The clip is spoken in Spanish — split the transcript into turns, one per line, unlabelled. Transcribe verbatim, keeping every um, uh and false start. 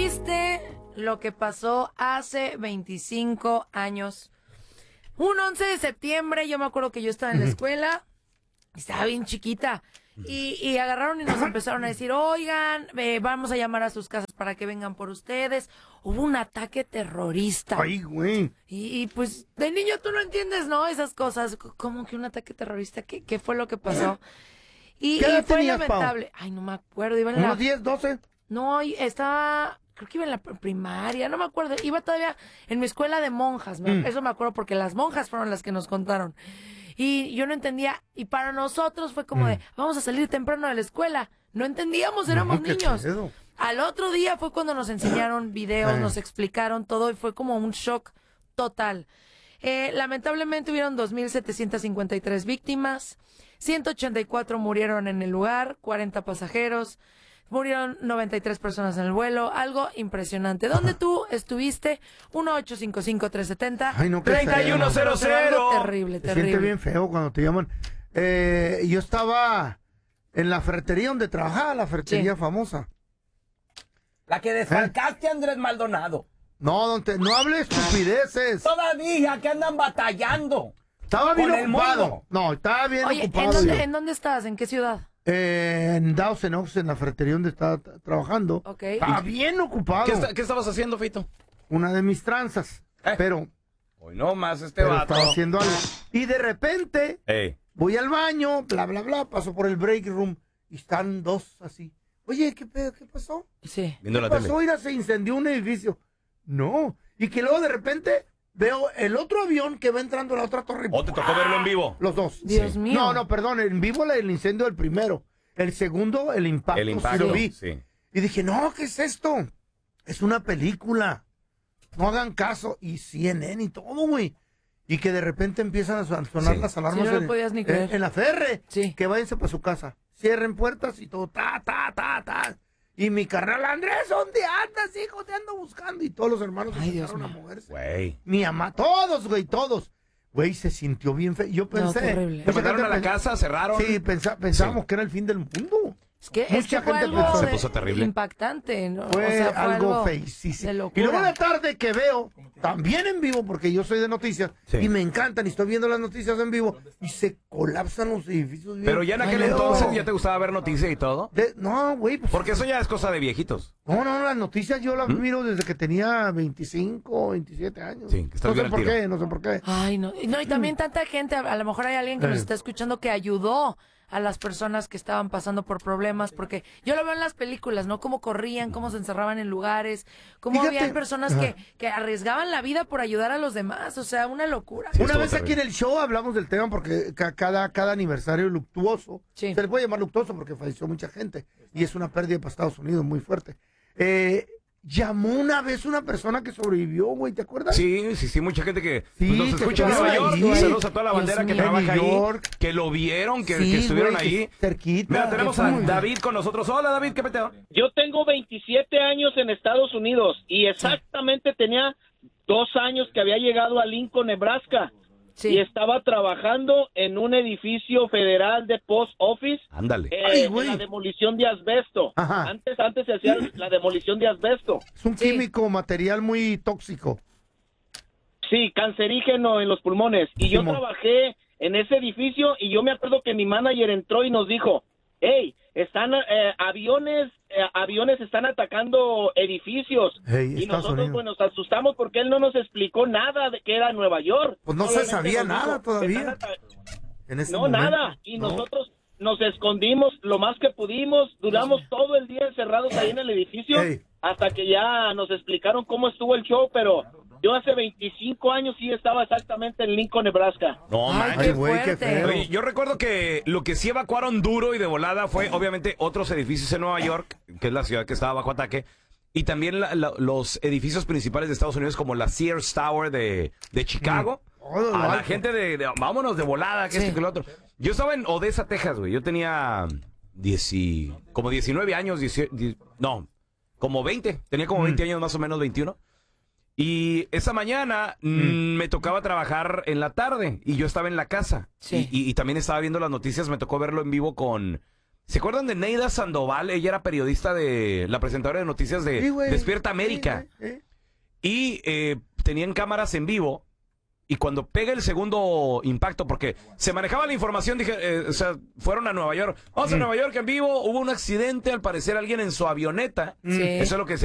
triste lo que pasó hace veinticinco años. Un once de septiembre, yo me acuerdo que yo estaba en la escuela, estaba bien chiquita, y, y agarraron y nos empezaron a decir, oigan, eh, vamos a llamar a sus casas para que vengan por ustedes. Hubo un ataque terrorista.
Ay, güey.
Y, y pues, de niño tú no entiendes, ¿no? Esas cosas. ¿Cómo que un ataque terrorista? ¿Qué, qué fue lo que pasó? Y,
¿Qué edad
y fue
tenías,
lamentable. Pau? Ay, no me acuerdo. Iba en
¿Unos
la...
diez, doce?
No, estaba... Creo que iba en la primaria, no me acuerdo. Iba todavía en mi escuela de monjas. Me, mm. Eso me acuerdo porque las monjas fueron las que nos contaron. Y yo no entendía. Y para nosotros fue como mm. de, vamos a salir temprano de la escuela. No entendíamos, éramos no, niños. Pedo. Al otro día fue cuando nos enseñaron videos, eh. nos explicaron todo y fue como un shock total. Eh, lamentablemente hubieron dos mil setecientas cincuenta y tres víctimas, ciento ochenta y cuatro murieron en el lugar, cuarenta pasajeros, murieron noventa y tres personas en el vuelo, algo impresionante. ¿Dónde tú estuviste? uno ocho cinco cinco, tres siete cero,
treinta y uno cero cero.
Terrible,
te
terrible.
Siente bien feo cuando te llaman. Eh, yo estaba en la ferretería donde trabajaba, la ferretería sí. famosa.
La que desfalcaste, ¿Eh? Andrés Maldonado.
No, don te, no hable estupideces.
Todavía que andan batallando.
Estaba bien ocupado. No, estaba bien
Oye,
ocupado.
¿en dónde, ¿en dónde estás? ¿En qué ciudad?
Eh, en Dawson Oaks, en la ferretería donde estaba trabajando.
Ok.
Estaba bien ocupado.
¿Qué, está, ¿Qué estabas haciendo, Feito?
Una de mis tranzas. Eh. Pero...
Hoy no más este vato.
Estaba haciendo algo. Y de repente...
Hey.
Voy al baño, bla, bla, bla, paso por el break room y están dos así. Oye, ¿qué pedo? ¿Qué pasó?
Sí.
¿Qué la pasó? Mira, se incendió un edificio. No. Y que luego de repente veo el otro avión que va entrando a la otra torre.
¿O te tocó verlo en vivo?
Los dos.
Dios sí. mío.
No, no, perdón, en vivo el incendio del primero. El segundo, el impacto.
El impacto,
sí lo vi.
Sí.
Y dije, no, ¿qué es esto? Es una película. No hagan caso. Y C N N y todo, güey. Y que de repente empiezan a sonar sí. las alarmas
sí, no
en,
podías ni
en, en la ferre.
Sí.
Que váyanse para su casa. Cierren puertas y todo. Ta, ta, ta, ta. Y mi carnal, Andrés, ¿dónde andas, hijo? Te ando buscando. Y todos los hermanos empezaron a moverse.
Güey.
Mi mamá, todos, güey, todos. Güey, se sintió bien feo. Yo pensé...
No,
¿Te mandaron a la casa? ¿Cerraron?
Sí, pensa, pensábamos sí. que era el fin del mundo.
Es que, es que fue algo
pensó. Se puso terrible.
Impactante, ¿no?
Fue,
o sea, fue
algo,
algo
feísimo. Y luego en la tarde que veo, también en vivo, porque yo soy de noticias, sí. y me encantan, y estoy viendo las noticias en vivo, y se colapsan los edificios. Bien.
Pero ya en aquel Ay, entonces, no. ¿ya te gustaba ver noticias y todo?
De, no, güey. Pues,
porque eso ya es cosa de viejitos.
No, no, las noticias yo las ¿Mm? miro desde que tenía veinticinco, veintisiete años.
Sí, que
no sé por qué, no sé por qué.
Ay, no. No, y también tanta gente, a lo mejor hay alguien que eh. nos está escuchando que ayudó a las personas que estaban pasando por problemas, porque yo lo veo en las películas, ¿no? Cómo corrían, cómo se encerraban en lugares, cómo Fíjate. había personas que, que arriesgaban la vida por ayudar a los demás, o sea, una locura.
Sí, una vez aquí en el show hablamos del tema porque cada, cada aniversario luctuoso, sí. se le puede llamar luctuoso porque falleció mucha gente, y es una pérdida para Estados Unidos muy fuerte. Eh... Llamó una vez una persona que sobrevivió, güey, ¿te acuerdas?
Sí, sí, sí, mucha gente que
sí,
nos escucha en Nueva York. Sí. Saludos a toda la bandera Dios que mío. trabaja ahí, que lo vieron, que, sí, que estuvieron güey, ahí.
Cerquita.
Mira, tenemos a David con nosotros. Hola, David, ¿qué peteo?
Yo tengo veintisiete años en Estados Unidos y exactamente tenía dos años que había llegado a Lincoln, Nebraska. Sí. Y estaba trabajando en un edificio federal de post office.
Ándale.
Eh,
Ay,
en la demolición de asbesto.
Ajá.
Antes, antes se hacía la demolición de asbesto.
Es un sí. químico, material muy tóxico.
Sí, cancerígeno en los pulmones. Y yo trabajé en ese edificio y yo me acuerdo que mi manager entró y nos dijo, hey, están eh, aviones, eh, aviones están atacando edificios.
Hey,
y nosotros pues, nos asustamos porque él no nos explicó nada de que era Nueva York.
Pues no Solamente se sabía nada dijo, todavía.
En ese no, momento. nada. Y no. nosotros nos escondimos lo más que pudimos. Duramos todo el día encerrados ahí en el edificio hey. hasta que ya nos explicaron cómo estuvo el show, pero... Yo hace veinticinco años sí estaba exactamente en Lincoln, Nebraska.
No,
Ay, qué güey, qué feo.
Oye, yo recuerdo que lo que sí evacuaron duro y de volada fue, obviamente, otros edificios en Nueva York, que es la ciudad que estaba bajo ataque, y también la, la, los edificios principales de Estados Unidos, como la Sears Tower de, de Chicago. Mm. Oh, a la gente de, de, vámonos de volada, que sí. esto que lo otro. Yo estaba en Odessa, Texas, güey. Yo tenía diez, como diecinueve años, diez, diez, no, como veinte. Tenía como veinte mm. años, más o menos, veintiuno. Y esa mañana mm. Mm, me tocaba trabajar en la tarde y yo estaba en la casa. Sí. Y, y, y también estaba viendo las noticias, me tocó verlo en vivo con, ¿Se acuerdan de Neida Sandoval? Ella era periodista de la presentadora de noticias de
Sí, güey.
Despierta América.
Sí, sí.
Y eh, tenían cámaras en vivo. Y cuando pega el segundo impacto, porque se manejaba la información, dije, eh, o sea, fueron a Nueva York. Vamos a Nueva York en vivo, hubo un accidente, al parecer alguien en su avioneta.
Sí.
Eso es lo que se